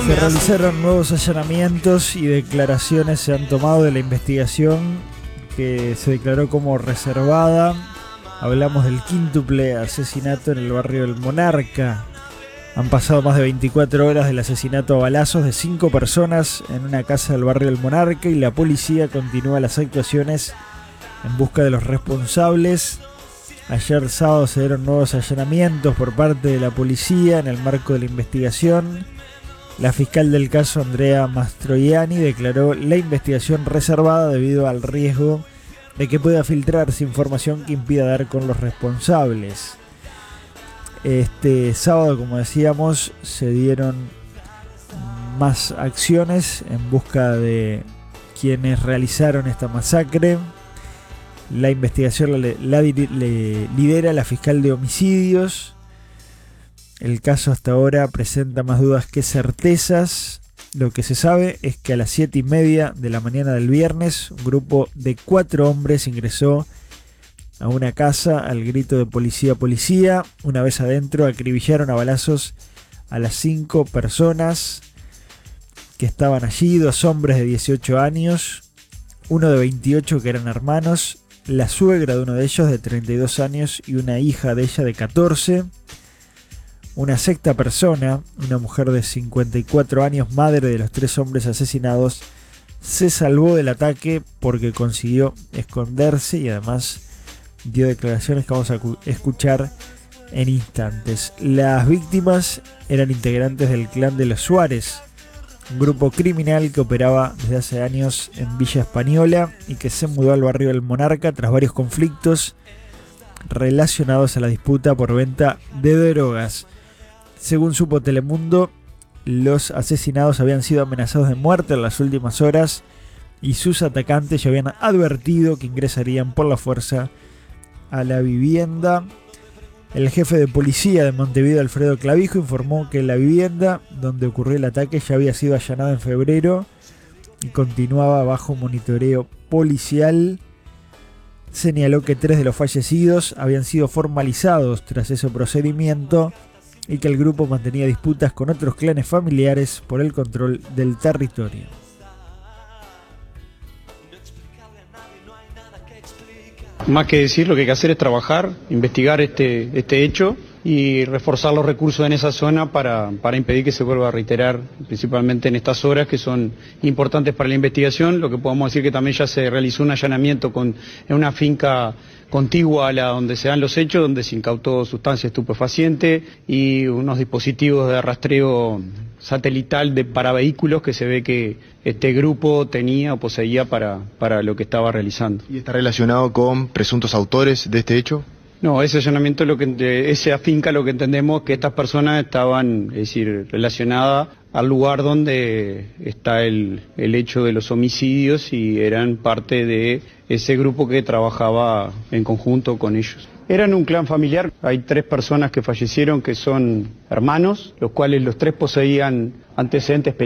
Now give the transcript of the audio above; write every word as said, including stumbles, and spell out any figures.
Se realizaron nuevos allanamientos y declaraciones se han tomado de la investigación que se declaró como reservada. Hablamos del quíntuple asesinato en el barrio del Monarca. Han pasado más de veinticuatro horas del asesinato a balazos de cinco personas en una casa del barrio del Monarca y la policía continúa las actuaciones en busca de los responsables. Ayer sábado se dieron nuevos allanamientos por parte de la policía en el marco de la investigación. La fiscal del caso, Andrea Mastroianni, declaró la investigación reservada debido al riesgo de que pueda filtrarse información que impida dar con los responsables. Este sábado, como decíamos, se dieron más acciones en busca de quienes realizaron esta masacre. La investigación la, la, la lidera la fiscal de homicidios. El caso hasta ahora presenta más dudas que certezas. Lo que se sabe es que a las siete y media de la mañana del viernes, un grupo de cuatro hombres ingresó a una casa al grito de policía, policía. Una vez adentro, acribillaron a balazos a las cinco personas que estaban allí, dos hombres de dieciocho años, uno de veintiocho que eran hermanos, la suegra de uno de ellos de treinta y dos años y una hija de ella de catorce. Una sexta persona, una mujer de cincuenta y cuatro años, madre de los tres hombres asesinados, se salvó del ataque porque consiguió esconderse y además dio declaraciones que vamos a escuchar en instantes. Las víctimas eran integrantes del clan de los Suárez, un grupo criminal que operaba desde hace años en Villa Española y que se mudó al barrio del Monarca tras varios conflictos relacionados a la disputa por venta de drogas. Según supo Telemundo, los asesinados habían sido amenazados de muerte en las últimas horas y sus atacantes ya habían advertido que ingresarían por la fuerza a la vivienda. El jefe de policía de Montevideo, Alfredo Clavijo, informó que la vivienda donde ocurrió el ataque ya había sido allanada en febrero y continuaba bajo monitoreo policial. Señaló que tres de los fallecidos habían sido formalizados tras ese procedimiento y que el grupo mantenía disputas con otros clanes familiares por el control del territorio. Más que decir, lo que hay que hacer es trabajar, investigar este, este hecho y reforzar los recursos en esa zona para, para impedir que se vuelva a reiterar, principalmente en estas horas que son importantes para la investigación. Lo que podemos decir que también ya se realizó un allanamiento con, en una finca contigua a la donde se dan los hechos, donde se incautó sustancia estupefaciente y unos dispositivos de rastreo satelital de para vehículos que se ve que este grupo tenía o poseía para, para lo que estaba realizando. ¿Y está relacionado con presuntos autores de este hecho? No, ese allanamiento, lo que, esa finca, lo que entendemos es que estas personas estaban, es decir, relacionadas al lugar donde está el, el hecho de los homicidios y eran parte de ese grupo que trabajaba en conjunto con ellos. Eran un clan familiar, hay tres personas que fallecieron que son hermanos, los cuales los tres poseían antecedentes penales.